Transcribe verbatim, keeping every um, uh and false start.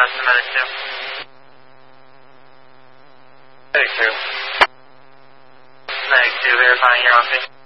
request a medic two. Medic two. Medic two, verifying you're on station.